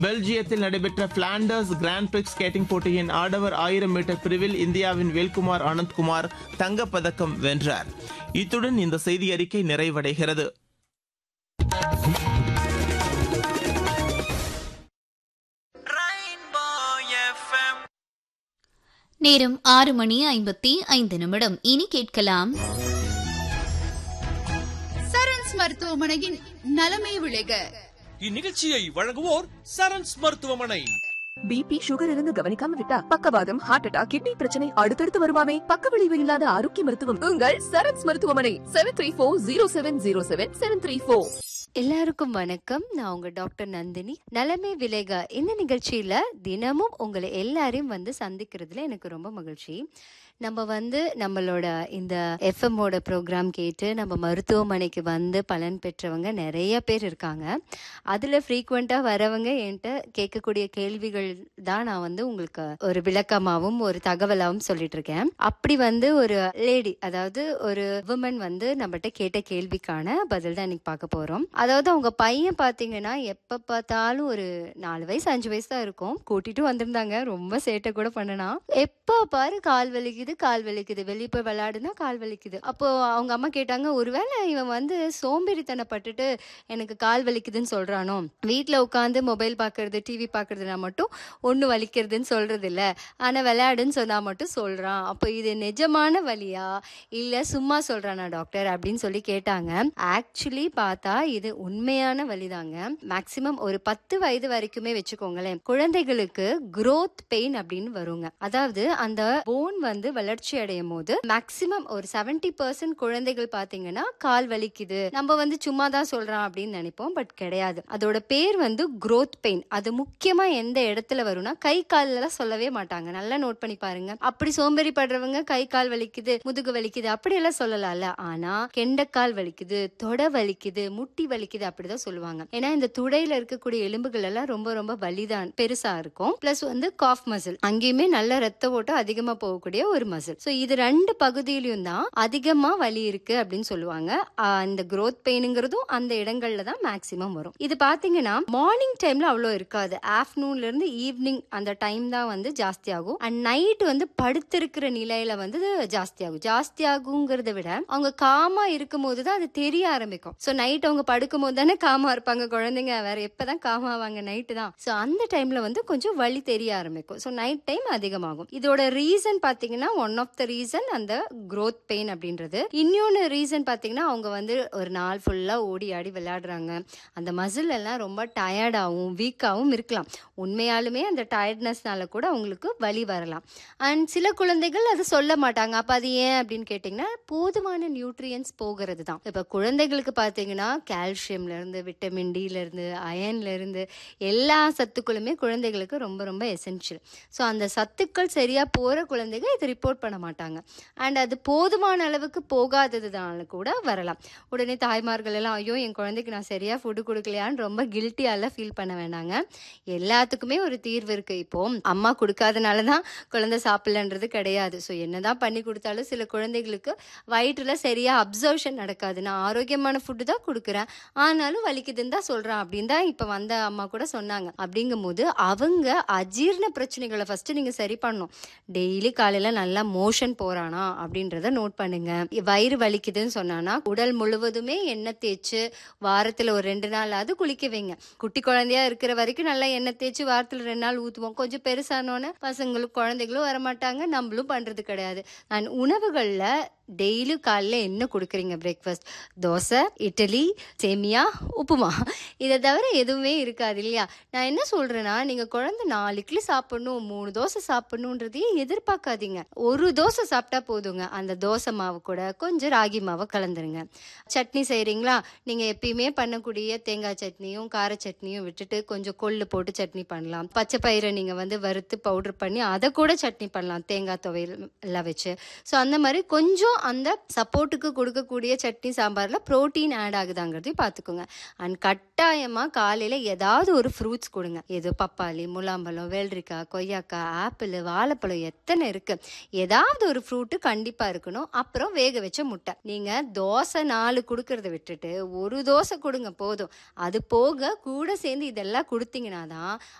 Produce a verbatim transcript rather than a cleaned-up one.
பெல்ஜியத்தில் நடைபெற்ற Flanders grand prix skating போட்டியின் ஆடவர் ஆயிரம் மீட்டர் பிரிவில் இந்தியாவின் வேல்குமார் ஆனந்த்குமார் தங்கப்பதக்கம் வென்றார். இத்துடன் இந்த செய்தி அறிக்கை நிறைவடைகிறது. நேரம் ஆறு மணி ஐம்பத்தி ஐந்து நிமிடம். இனி கேட்கலாம் சரண்ஸ் மருத்துவமனையின் நலமே விளைக. இந்நிகழ்ச்சியை வழங்குவோர் சரண்ஸ் மருத்துவமனை. பிபி சுகர் இருந்து கவனிக்காம விட்டா பக்கவாதம், ஹார்ட் அட்டாக், கிட்னி பிரச்சனை அடுத்தடுத்து வருமாமே. பக்க விளைவு இல்லாத ஆரோக்கிய மருத்துவம் உங்கள் சரண்ஸ் மருத்துவமனை. Seven three four zero seven zero seven seven three four. எல்லாருக்கும் வணக்கம். நான் உங்க டாக்டர் நந்தினி. நலமே விளைக இந்த நிகழ்ச்சியில தினமும் உங்களை எல்லாரையும் வந்து சந்திக்கிறதுல எனக்கு ரொம்ப மகிழ்ச்சி. நம்ம வந்து நம்மளோட இந்த எஃப்எம்மோட ப்ரோக்ராம் கேட்டு நம்ம மருத்துவமனைக்கு வந்து பலன் பெற்றவங்க நிறைய பேர் இருக்காங்க. அதில் ஃப்ரீக்வெண்ட்டாக வரவங்க என்கிட்ட கேட்கக்கூடிய கேள்விகள் தான் நான் வந்து உங்களுக்கு ஒரு விளக்கமாகவும் ஒரு தகவலாகவும் சொல்லிட்டு இருக்கேன். அப்படி வந்து ஒரு லேடி, அதாவது ஒரு உமன் வந்து நம்மகிட்ட கேட்ட கேள்விக்கான பதில் தான் இன்னைக்கு பார்க்க போகிறோம். அதாவது அவங்க பையன் பார்த்தீங்கன்னா எப்போ பார்த்தாலும் ஒரு நாலு வயசு அஞ்சு வயசு தான் இருக்கும், கூட்டிட்டு வந்திருந்தாங்க. ரொம்ப சேட்டை கூட பண்ணனா. எப்போ பாரு கால் வலிக்குது கால் வலிக்குது, வெளியே போய் விளையாடுனா கால் வலிக்குது. அப்போ அவங்க அம்மா கேட்டாங்க, ஒருவேளை இவன் வந்து சோம்பேறித்தனப்பட்டுட்டு எனக்கு கால் வலிக்குதுன்னு சொல்றானோ, வீட்டில் உட்காந்து மொபைல் பார்க்கறது டிவி பார்க்கறதுனா மட்டும் ஒன்று வலிக்கிறதுன்னு சொல்றது இல்லை, ஆனால் விளையாடுன்னு சொன்னா மட்டும் சொல்றான். அப்போ இது நிஜமான வலியா இல்லை சும்மா சொல்றானா டாக்டர் அப்படின்னு சொல்லி கேட்டாங்க. ஆக்சுவலி பார்த்தா இது உண்மையான வலிதாங்க. மேக்சிமம் ஒரு பத்து வயது வரைக்குமே வச்சுக்கோங்களேன், குழந்தைகளுக்கு குரோத் பெயின் அப்படின்னு வருங்க. அதாவது அந்த போன் வந்து வளர்ச்சி அடையும் போது மேக்சிமம் ஒரு செவன்டி பர்சன்ட் குழந்தைகள் பாத்தீங்கன்னா கால் வலிக்குது, நம்ம வந்து சும்மா தான் சொல்றான் அப்படின்னு நினைப்போம். பட் கிடையாது. அதோட பேர் வந்து growth பெயின். அது முக்கியமா எந்த இடத்துல வரும்னா கை கால்ல சொல்லவே மாட்டாங்க. நல்லா நோட் பண்ணி பாருங்க. அப்படி சோம்பேறி படுறவங்க கை கால் வலிக்குது, முதுகு வலிக்குது அப்படி எல்லாம் சொல்லலாம்ல. ஆனா கெண்டக்கால் வலிக்குது, தொடை வலிக்குது, முட்டி வலிக்குது அப்படிதான் சொல்லுவாங்க. ஏன்னா இந்த துடையில இருக்கக்கூடிய எலும்புகள் எல்லாம் ரொம்ப ரொம்ப வலிதான், பெருசா இருக்கும். பிளஸ் வந்து காஃப் மசில், அங்கேயுமே நல்ல ரத்த ஓட்டம் அதிகமா போகக்கூடிய ஒரு மசில். சோ இது ரெண்டு பகுதியிலும் தான் அதிகமா வலி இருக்கு அப்படின்னு சொல்லுவாங்க. இந்த growth பெயின்ங்கிறதும் அந்த இடங்கள்ல தான் மேக்சிமம் வரும். இது பாத்தீங்கன்னா மார்னிங் டைம்ல அவ்வளோ இருக்காது. ஆஃப்டர்நூன்ல இருந்து ஈவினிங் அந்த டைம் தான் வந்து ஜாஸ்தி ஆகும். அண்ட் நைட் வந்து படுத்திருக்கிற நிலையில வந்து ஜாஸ்தி ஆகும். ஜாஸ்தி ஆகுங்கிறத விட அவங்க காமா இருக்கும் போது தான் அது தெரிய ஆரம்பிக்கும். சோ நைட் அவங்க படுக்கும் போது தானே காமா இருப்பாங்க குழந்தைங்க, வேற எப்பதான் காமா ஆவாங்க, நைட்டு தான். சோ அந்த டைம்ல வந்து கொஞ்சம் வலி தெரிய ஆரம்பிக்கும். சோ நைட் டைம் அதிகமாகும். இதோட ரீசன் பாத்தீங்கன்னா ஒன் ஆஃப் த ரீசன் அந்த growth பெயின் அப்படின்றது. இன்னொன்னு ரீசன் பாத்தீங்கன்னா அவங்க வந்து ஒரு நாள் ஃபுல்லா ஓடி ஆடி விளையாடுறாங்க, அந்த மசில் எல்லாம் ரொம்ப டயர்டாகவும் வீக்காகவும் இருக்கலாம். உண்மையாலுமே அந்த டயர்ட்னஸ்னால கூட அவங்களுக்கு வலி வரலாம். அண்ட் சில குழந்தைகள் அதை சொல்ல மாட்டாங்க. அப்ப அது ஏன் அப்படின்னு கேட்டீங்கன்னா போதுமான நியூட்ரியன்ஸ் போகிறது தான். இப்ப குழந்தைகளுக்கு பாத்தீங்கன்னா கால்சியம்ல இருந்து விட்டமின் டில இருந்து அயன்ல இருந்து எல்லா சத்துக்களுமே குழந்தைகளுக்கு ரொம்ப ரொம்ப எசென்ஷியல். ஸோ அந்த சத்துக்கள் சரியா போற குழந்தைகள் இதை ரிப்போர்ட் பண்ண மாட்டாங்க. அண்ட் அது போதுமான அளவுக்கு போகாததுனால கூட வரலாம். உடனே தாய்மார்கள் எல்லாம் ஐயோ என் குழந்தைக்கு நான் சரியா ஃபுட்டு கொடுக்கலையான்னு ரொம்ப கில்ட்டியால ஃபீல் பண்ண வேண்டாங்க. எல்லாத்துக்குமே ஒரு தீர்வு இருக்கு. இப்போ அம்மா கொடுக்காதனால தான் குழந்தை சாப்பிடலன்றது கிடையாது. ஸோ என்னதான் பண்ணி கொடுத்தாலும் சில குழந்தைகளுக்கு வயிற்றுல சரியா அப்சர்வேஷன் நடக்காது. நான் ஆரோக்கியமான ஃபுட்டு தான் கொடுக்குறேன் ஆனாலும் வலிக்குதுன்னு தான் சொல்றான் அப்படின்னு தான் இப்ப வந்த அம்மா கூட சொன்னாங்க. அப்படிங்கும் போது அவங்க அஜீரண பிரச்சனைகளை ஃபர்ஸ்ட் நீங்க சரி பண்ணணும். டெய்லி காலையில நல்லா மோஷன் போறானா அப்படின்றத நோட் பண்ணுங்க. வயிறு வலிக்குதுன்னு சொன்னானா உடல் முழுவதுமே எண்ணெய் தேய்ச்சு வாரத்துல ஒரு ரெண்டு நாள் அது குளிக்க வைங்க. குட்டி குழந்தையா இருக்கிற வரைக்கும் நல்லா எண்ணெய் தேய்ச்சி வாரத்துல ரெண்டு நாள் ஊத்துவோம். கொஞ்சம் பெருசானோன்னு பசங்களும் குழந்தைகளும் வரமாட்டாங்க, நம்மளும் பண்றது கிடையாது. அண்ட் உணவுகள்ல டெய்லி காலைல என்ன கொடுக்குறீங்க? பிரேக்ஃபாஸ்ட் தோசை, இட்லி, சேமியா, உப்புமா, இதை தவிர எதுவுமே இருக்காது இல்லையா? நான் என்ன சொல்றேன்னா நீங்க குழந்தை நாலு இட்லி சாப்பிடணும் மூணு தோசை சாப்பிடணுன்றதையே எதிர்பார்க்காதீங்க. ஒரு தோசை சாப்பிட்டா போதுங்க. அந்த தோசை மாவு கூட கொஞ்சம் ராகி மாவை கலந்துருங்க. சட்னி செய்றீங்களா, நீங்க எப்பயுமே பண்ணக்கூடிய தேங்காய் சட்னியும் கார சட்னியும் விட்டுட்டு கொஞ்சம் கொள்ளு போட்டு சட்னி பண்ணலாம். பச்சை பயிரை நீங்க வந்து வறுத்து பவுடர் பண்ணி அதை கூட சட்னி பண்ணலாம், தேங்காய் துவையல் எல்லாம் வச்சு. ஸோ அந்த மாதிரி கொஞ்சம் அந்த சப்போர்ட்டுக்கு கொடுக்கக்கூடிய சட்னி சாம்பாரில் ப்ரோட்டீன் ஆட் ஆகுதாங்கிறதையும் பார்த்துக்கோங்க. அண்ட் கட்டாயமாக காலையில் ஏதாவது ஒரு ஃப்ரூட்ஸ் கொடுங்க. ஏதோ பப்பாளி, முலாம்பழம், வெள்ளரிக்காய், கொய்யாக்காய், ஆப்பிள், வாழைப்பழம் எத்தனை இருக்குது, ஏதாவது ஒரு ஃப்ரூட்டு கண்டிப்பாக இருக்கணும். அப்புறம் வேக வச்ச முட்டை. நீங்கள் தோசை நாலு கொடுக்கறத விட்டுட்டு ஒரு தோசை கொடுங்க போதும். அது போக கூட சேர்ந்து இதெல்லாம் கொடுத்தீங்கன்னா தான்